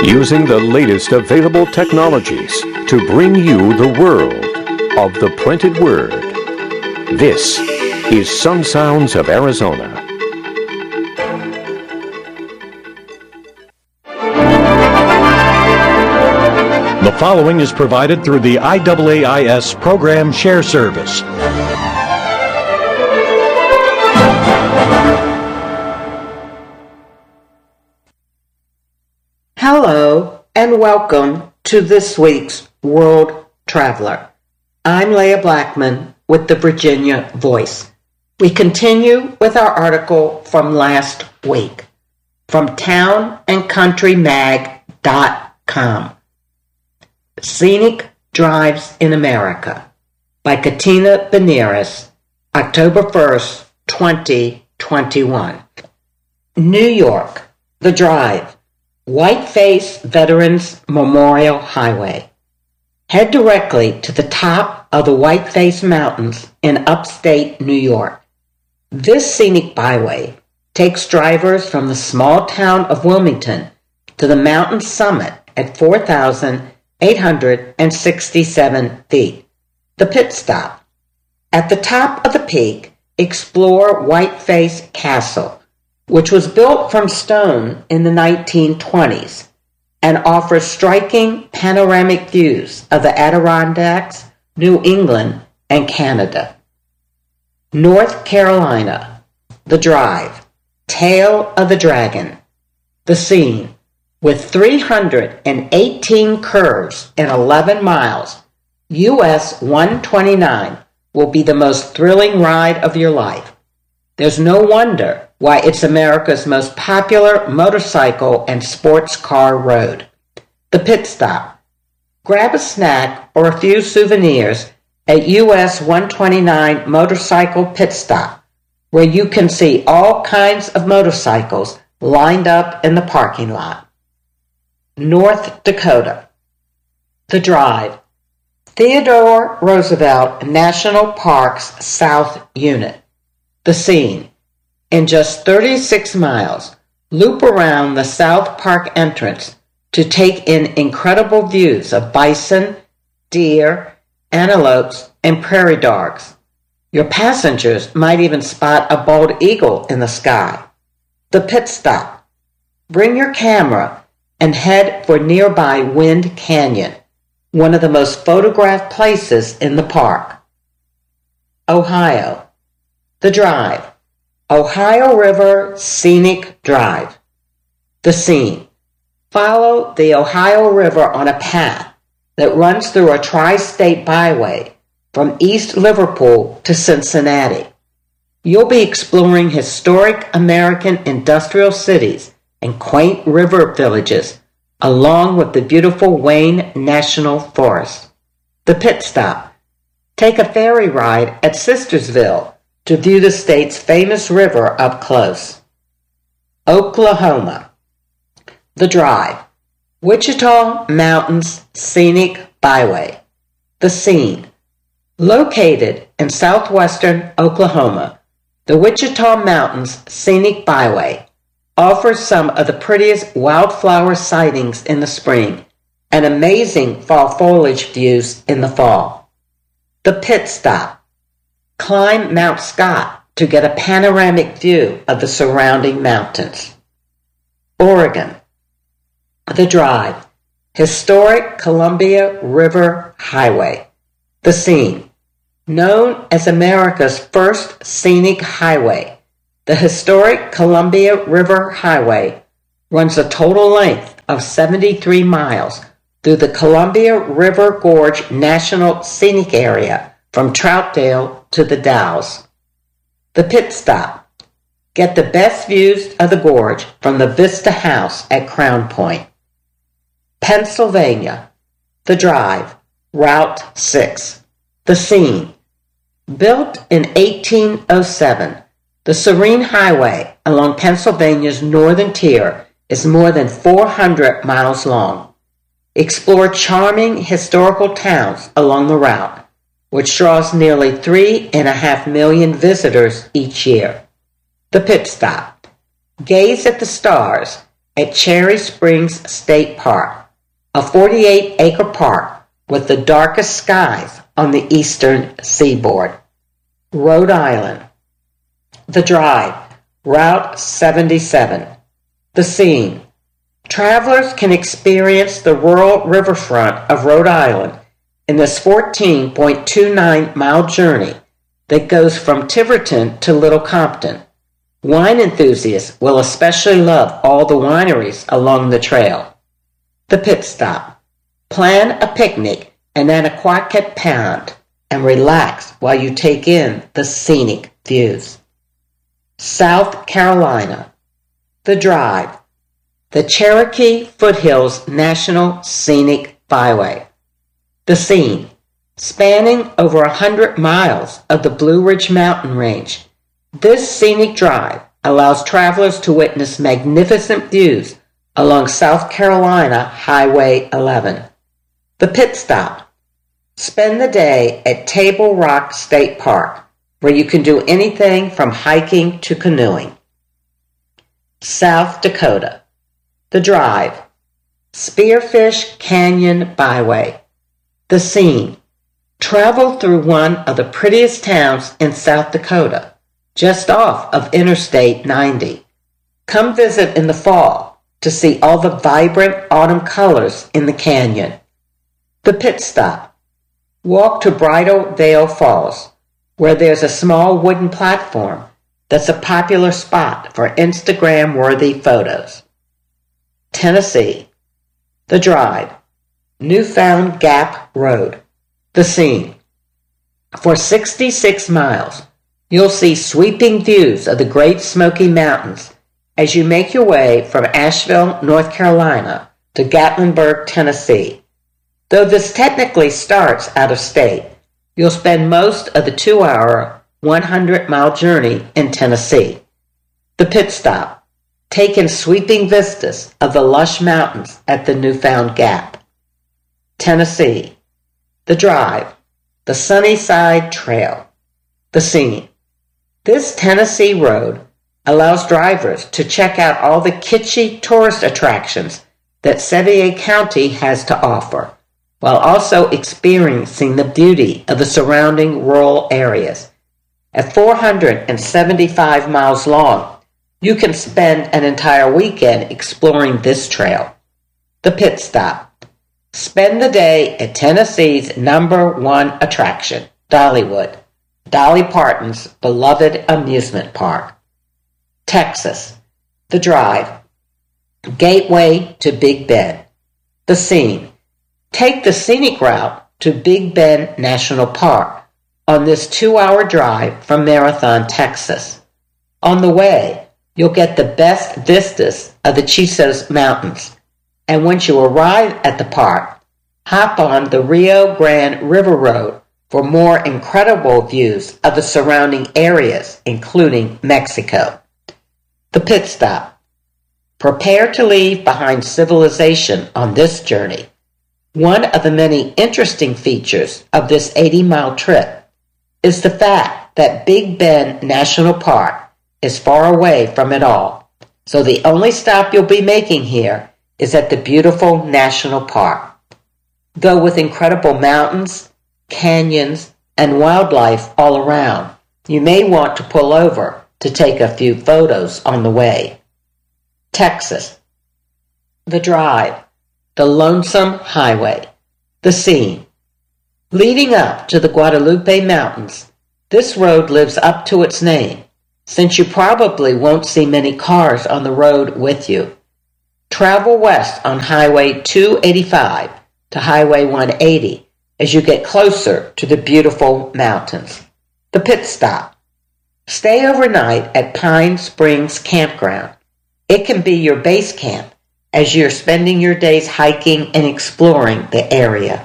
using the latest available technologies to bring you the world of the printed word. This is Sun Sounds of Arizona. The following is provided through the IAAIS Program Share Service. Hello and welcome to this week's World Traveler. I'm Leah Blackman with the Virginia Voice. We continue with our article from last week from townandcountrymag.com. Scenic Drives in America by Katina Benares, October 1st, 2021. New York, The Drive, Whiteface Veterans Memorial Highway. Head directly to the top of the Whiteface Mountains in upstate New York. This scenic byway takes drivers from the small town of Wilmington to the mountain summit at 4,867 feet. The pit stop. At the top of the peak, explore Whiteface Castle, which was built from stone in the 1920s and offers striking panoramic views of the Adirondacks, New England, and Canada. North Carolina, The Drive, Tail of the Dragon, the scene. With 318 curves in 11 miles, US 129 will be the most thrilling ride of your life. There's no wonder why it's America's most popular motorcycle and sports car road. The pit stop. Grab a snack or a few souvenirs at US 129 Motorcycle Pit Stop, where you can see all kinds of motorcycles lined up in the parking lot. North Dakota. The Drive. Theodore Roosevelt National Park's South Unit. The scene. In just 36 miles, loop around the South Park entrance to take in incredible views of bison, deer, antelopes, and prairie dogs. Your passengers might even spot a bald eagle in the sky. The pit stop. Bring your camera and head for nearby Wind Canyon, one of the most photographed places in the park. Ohio. The Drive. Ohio River Scenic Drive. The scene. Follow the Ohio River on a path that runs through a tri-state byway from East Liverpool to Cincinnati. You'll be exploring historic American industrial cities and quaint river villages, along with the beautiful Wayne National Forest. The pit stop. Take a ferry ride at Sistersville to view the state's famous river up close. Oklahoma. The Drive. Wichita Mountains Scenic Byway. The scene. Located in southwestern Oklahoma, the Wichita Mountains Scenic Byway offers some of the prettiest wildflower sightings in the spring and amazing fall foliage views in the fall. The pit stop. Climb Mount Scott to get a panoramic view of the surrounding mountains. Oregon. The Drive. Historic Columbia River Highway. The scene. Known as America's first scenic highway, the historic Columbia River Highway runs a total length of 73 miles through the Columbia River Gorge National Scenic Area from Troutdale to the Dalles. The pit stop. Get the best views of the gorge from the Vista House at Crown Point. Pennsylvania. The Drive. Route 6. The scene. Built in 1807, the Serene Highway along Pennsylvania's northern tier is more than 400 miles long. Explore charming historical towns along the route, which draws nearly 3.5 million visitors each year. The pit stop. Gaze at the stars at Cherry Springs State Park, a 48-acre park with the darkest skies on the eastern seaboard. Rhode Island. The Drive, Route 77. The Scene. Travelers can experience the rural riverfront of Rhode Island in this 14.29-mile journey that goes from Tiverton to Little Compton. Wine enthusiasts will especially love all the wineries along the trail. The Pit Stop. Plan a picnic in Anaquacket Pond and relax while you take in the scenic views. South Carolina. The Drive. The Cherokee Foothills National Scenic Byway. The Scene. Spanning over 100 miles of the Blue Ridge Mountain Range, this scenic drive allows travelers to witness magnificent views along South Carolina Highway 11. The Pit Stop. Spend the day at Table Rock State Park, where you can do anything from hiking to canoeing. South Dakota. The Drive. Spearfish Canyon Byway. The Scene. Travel through one of the prettiest towns in South Dakota, just off of Interstate 90. Come visit in the fall to see all the vibrant autumn colors in the canyon. The Pit Stop. Walk to Bridal Veil Falls, where there's a small wooden platform that's a popular spot for Instagram-worthy photos. Tennessee. The Drive. Newfound Gap Road. The Scene. For 66 miles, you'll see sweeping views of the Great Smoky Mountains as you make your way from Asheville, North Carolina to Gatlinburg, Tennessee. Though this technically starts out of state, you'll spend most of the 2-hour, 100-mile journey in Tennessee. The Pit Stop. Take in sweeping vistas of the lush mountains at the Newfound Gap. Tennessee. The Drive. The Sunnyside Trail. The Scene. This Tennessee road allows drivers to check out all the kitschy tourist attractions that Sevier County has to offer, while also experiencing the beauty of the surrounding rural areas. At 475 miles long, you can spend an entire weekend exploring this trail. The Pit Stop. Spend the day at Tennessee's #1 attraction, Dollywood, Dolly Parton's beloved amusement park. Texas. The Drive. Gateway to Big Bend. The Scene. Take the scenic route to Big Bend National Park on this 2-hour drive from Marathon, Texas. On the way, you'll get the best vistas of the Chisos Mountains. And once you arrive at the park, hop on the Rio Grande River Road for more incredible views of the surrounding areas, including Mexico. The Pit Stop. Prepare to leave behind civilization on this journey. One of the many interesting features of this 80-mile trip is the fact that Big Bend National Park is far away from it all, so the only stop you'll be making here is at the beautiful national park. Though with incredible mountains, canyons, and wildlife all around, you may want to pull over to take a few photos on the way. Texas. The Drive. The Lonesome Highway. The Scene. Leading up to the Guadalupe Mountains, this road lives up to its name, since you probably won't see many cars on the road with you. Travel west on Highway 285 to Highway 180 as you get closer to the beautiful mountains. The Pit Stop. Stay overnight at Pine Springs Campground. It can be your base camp as you're spending your days hiking and exploring the area.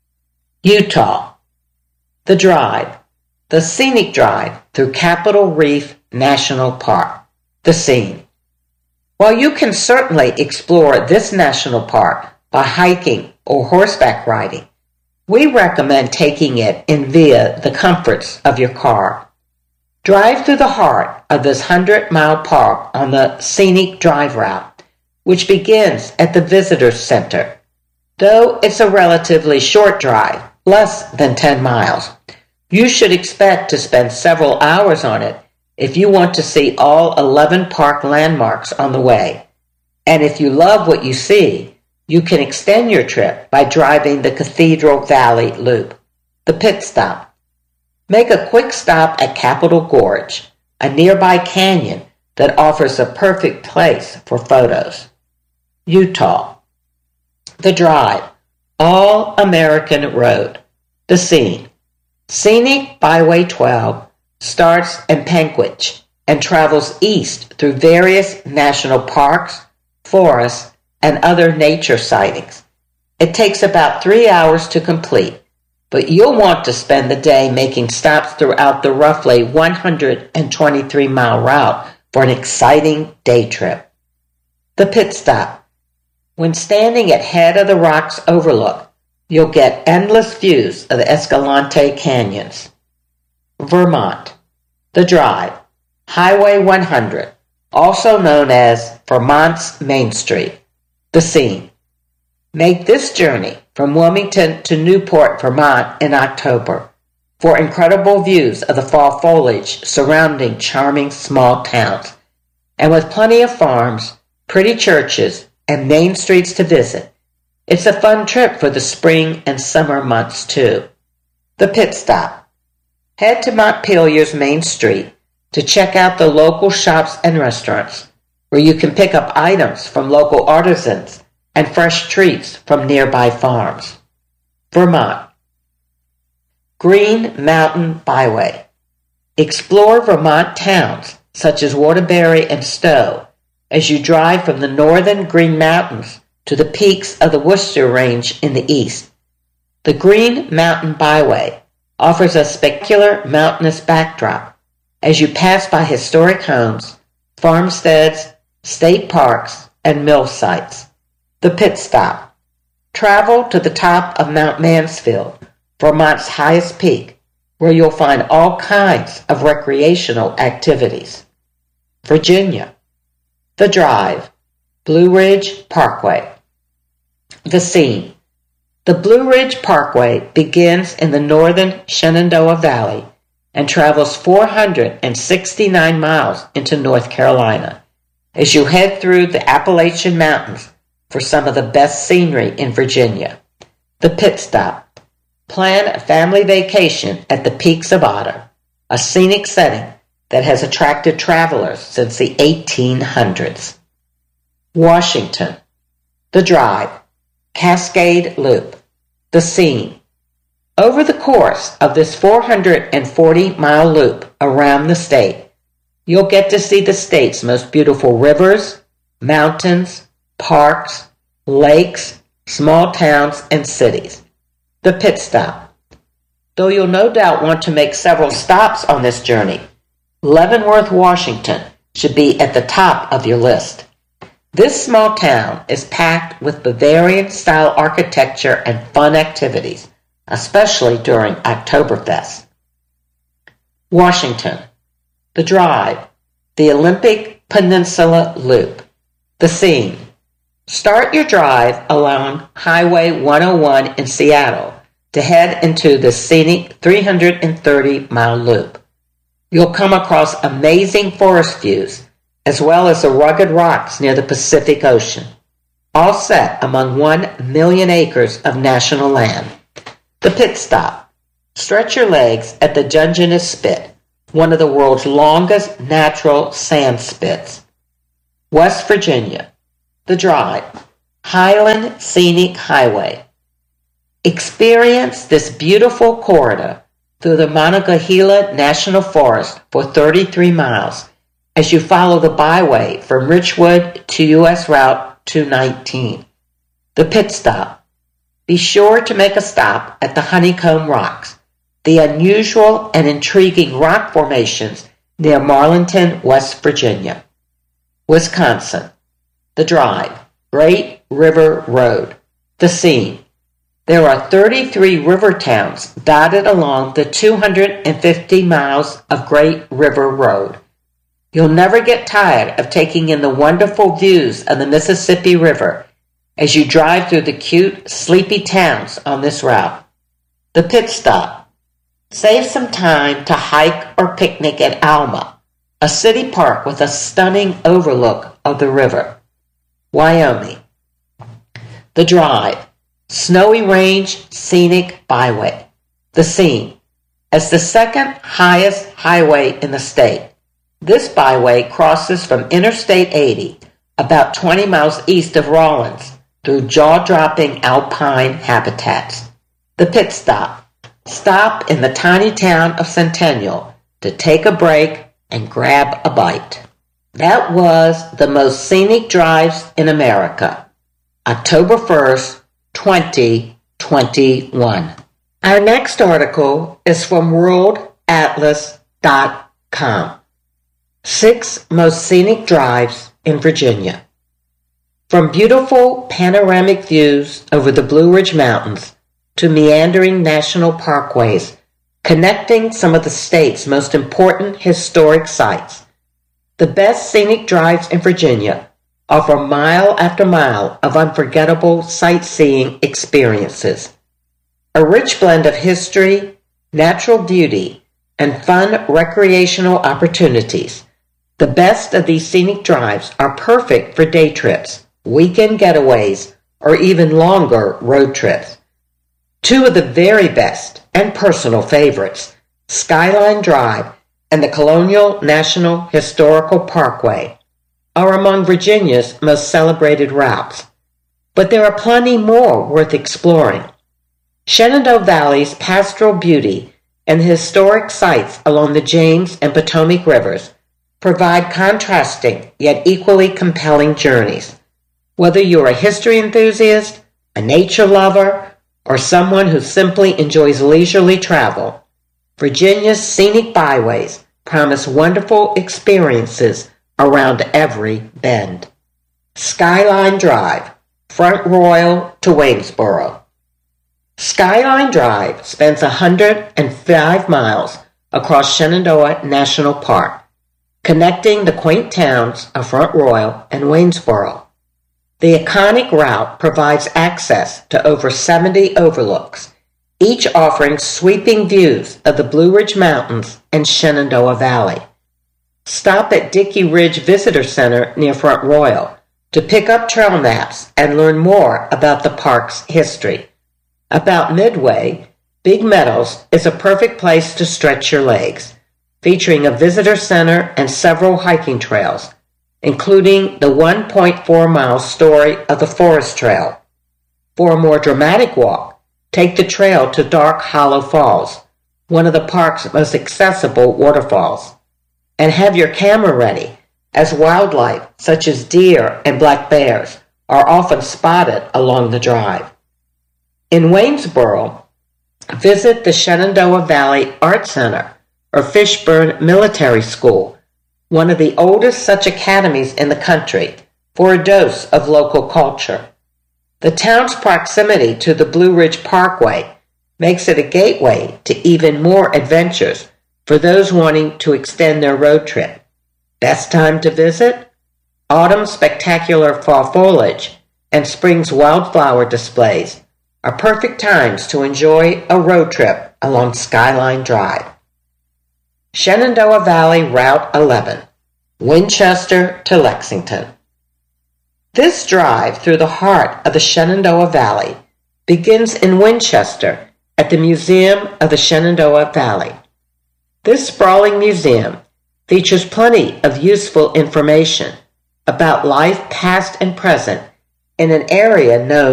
Utah. The Drive. The scenic drive through Capitol Reef National Park. The Scene. While you can certainly explore this national park by hiking or horseback riding, we recommend taking it in via the comforts of your car. Drive through the heart of this 100-mile park on the scenic drive route, which begins at the Visitor Center. Though it's a relatively short drive, less than 10 miles, you should expect to spend several hours on it if you want to see all 11 park landmarks on the way. And if you love what you see, you can extend your trip by driving the Cathedral Valley Loop. The pit stop. Make a quick stop at Capitol Gorge, a nearby canyon that offers a perfect place for photos. Utah. The drive. All-American Road. The scene. Scenic Byway 12 starts in Panguitch and travels east through various national parks, forests, and other nature sightings. It takes about 3 hours to complete, but you'll want to spend the day making stops throughout the roughly 123-mile route for an exciting day trip. The pit stop. When standing at Head of the Rocks Overlook, you'll get endless views of the Escalante Canyons. Vermont. The drive. Highway 100, also known as Vermont's Main Street. The scene. Make this journey from Wilmington to Newport, Vermont in October for incredible views of the fall foliage surrounding charming small towns. And with plenty of farms, pretty churches, and main streets to visit, it's a fun trip for the spring and summer months too. The pit stop. Head to Montpelier's Main Street to check out the local shops and restaurants where you can pick up items from local artisans and fresh treats from nearby farms. Vermont. Green Mountain Byway. Explore Vermont towns such as Waterbury and Stowe as you drive from the northern Green Mountains to the peaks of the Worcester Range in the east. The Green Mountain Byway offers a spectacular mountainous backdrop as you pass by historic homes, farmsteads, state parks, and mill sites. The pit stop. Travel to the top of Mount Mansfield, Vermont's highest peak, where you'll find all kinds of recreational activities. Virginia. The drive. Blue Ridge Parkway. The scene. The Blue Ridge Parkway begins in the northern Shenandoah Valley and travels 469 miles into North Carolina as you head through the Appalachian Mountains for some of the best scenery in Virginia. The pit stop. Plan a family vacation at the Peaks of Otter, a scenic setting that has attracted travelers since the 1800s. Washington. The drive. Cascade Loop. The scene. Over the course of this 440-mile loop around the state, you'll get to see the state's most beautiful rivers, mountains, parks, lakes, small towns, and cities. The pit stop. Though you'll no doubt want to make several stops on this journey, Leavenworth, Washington should be at the top of your list. This small town is packed with Bavarian-style architecture and fun activities, especially during Oktoberfest. Washington. The drive. The Olympic Peninsula Loop. The scene. Start your drive along Highway 101 in Seattle to head into the scenic 330-mile loop. You'll come across amazing forest views as well as the rugged rocks near the Pacific Ocean, all set among 1 million acres of national land. The pit stop. Stretch your legs at the Dungeness Spit, one of the world's longest natural sand spits. West Virginia. The drive. Highland Scenic Highway. Experience this beautiful corridor through the Monongahela National Forest for 33 miles as you follow the byway from Richwood to U.S. Route 219. The pit stop. Be sure to make a stop at the Honeycomb Rocks, the unusual and intriguing rock formations near Marlinton, West Virginia. Wisconsin. The drive. Great River Road. The scene. There are 33 river towns dotted along the 250 miles of Great River Road. You'll never get tired of taking in the wonderful views of the Mississippi River as you drive through the cute, sleepy towns on this route. The Pit Stop. Save some time to hike or picnic at Alma, a city park with a stunning overlook of the river. Wyoming. The Drive. Snowy Range Scenic Byway. The Scene. As the second highest highway in the state, this byway crosses from Interstate 80, about 20 miles east of Rawlins, through jaw-dropping alpine habitats. The Pit Stop. Stop in the tiny town of Centennial to take a break and grab a bite. That was the most scenic drives in America. October 1st, 2021. Our next article is from worldatlas.com. 6 most scenic drives in Virginia. From beautiful panoramic views over the Blue Ridge Mountains to meandering national parkways connecting some of the state's most important historic sites, the best scenic drives in Virginia offer mile after mile of unforgettable sightseeing experiences. A rich blend of history, natural beauty, and fun recreational opportunities. The best of these scenic drives are perfect for day trips, weekend getaways, or even longer road trips. 2 of the very best and personal favorites, Skyline Drive and the Colonial National Historical Parkway, are among Virginia's most celebrated routes. But there are plenty more worth exploring. Shenandoah Valley's pastoral beauty and the historic sites along the James and Potomac rivers provide contrasting yet equally compelling journeys. Whether you're a history enthusiast, a nature lover, or someone who simply enjoys leisurely travel, Virginia's scenic byways promise wonderful experiences around every bend. Skyline Drive, Front Royal to Waynesboro. Skyline Drive spans 105 miles across Shenandoah National Park, connecting the quaint towns of Front Royal and Waynesboro. The iconic route provides access to over 70 overlooks, each offering sweeping views of the Blue Ridge Mountains and Shenandoah Valley. Stop at Dickey Ridge Visitor Center near Front Royal to pick up trail maps and learn more about the park's history. About midway, Big Meadows is a perfect place to stretch your legs, featuring a visitor center and several hiking trails, including the 1.4-mile Story of the Forest Trail. For a more dramatic walk, take the trail to Dark Hollow Falls, one of the park's most accessible waterfalls. And have your camera ready, as wildlife such as deer and black bears are often spotted along the drive. In Waynesboro, visit the Shenandoah Valley Art Center or Fishburne Military School, one of the oldest such academies in the country, for a dose of local culture. The town's proximity to the Blue Ridge Parkway makes it a gateway to even more adventures for those wanting to extend their road trip. Best time to visit? Autumn's spectacular fall foliage and spring's wildflower displays are perfect times to enjoy a road trip along Skyline Drive. Shenandoah Valley Route 11, Winchester to Lexington. This drive through the heart of the Shenandoah Valley begins in Winchester at the Museum of the Shenandoah Valley. This sprawling museum features plenty of useful information about life past and present in an area known